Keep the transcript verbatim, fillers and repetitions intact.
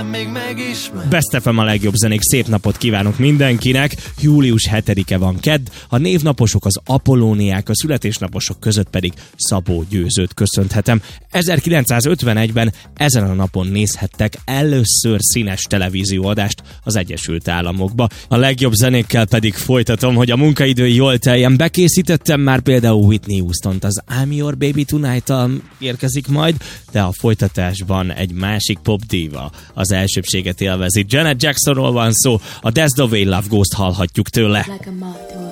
talán még megismer. Best ef em a legjobb zenék, szép napot kívánok mindenkinek. Július hetedike van, kedd, a névnaposok az Apollóniák, a születésnaposok között pedig Szabó Győzőt köszönhetem. ezerkilencszázötvenegyben ezen a napon nézhettek először színes televízióadást az Egyesült Államokba. A legjobb zenékkel pedig folytatom, hogy a munkaidő jól teljen. Bekészítettem már például Whitney Houstont, az I'm Your Baby Tonight-tal érkezik majd, de a folytatásban egy másik popdíva az elsőbséget élvezi. Janet Jacksonról van szó, a That's the Way Love Goes-t hallhatjuk tőle. Like a moth to a